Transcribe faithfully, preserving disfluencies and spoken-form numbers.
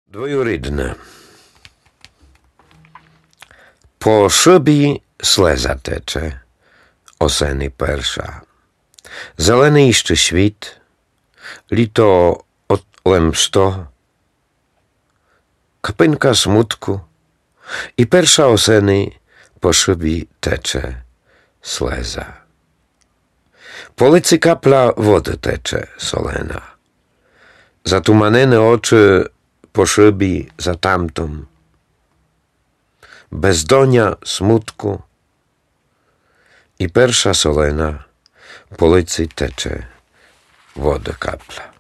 Двоюрідне. По шибі слеза тече, осени перша. Зелений ще світ, літо лемсто, капинка смутку, і перша осени по шибі тече слеза. По лиці капля води тече солена, затуманені очі по шибі за тамтом, бездоня смутку, і перша солена по лиці тече вода капля.